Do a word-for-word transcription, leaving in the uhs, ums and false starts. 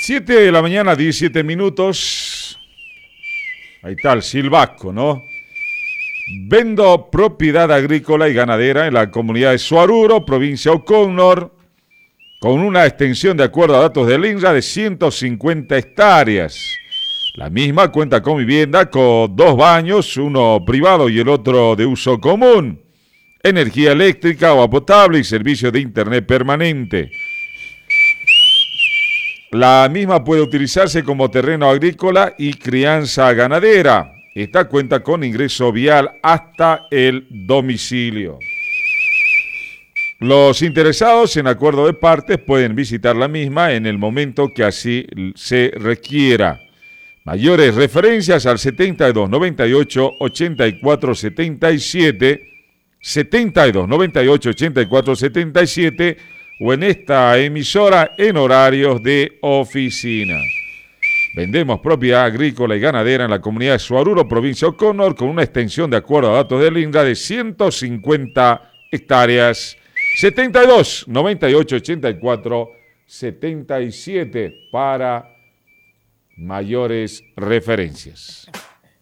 siete de la mañana, diecisiete minutos. Ahí está el silbasco, ¿no? Vendo propiedad agrícola y ganadera en la comunidad de Soaruro, provincia de Oconor, con una extensión de acuerdo a datos del INRA de ciento cincuenta hectáreas. La misma cuenta con vivienda con dos baños, uno privado y el otro de uso común, energía eléctrica, agua potable y servicio de internet permanente. La misma puede utilizarse como terreno agrícola y crianza ganadera. Esta cuenta con ingreso vial hasta el domicilio. Los interesados en acuerdo de partes pueden visitar la misma en el momento que así se requiera. Mayores referencias al setenta y dos noventa y ocho ochenta y cuatro setenta y siete, setenta y dos noventa y ocho ochenta y cuatro setenta y siete o en esta emisora en horarios de oficina. Vendemos propiedad agrícola y ganadera en la comunidad de Soaruro, provincia de Oconor, con una extensión de acuerdo a datos del INRA de ciento cincuenta hectáreas. setenta y dos noventa y ocho ochenta y cuatro setenta y siete para mayores referencias.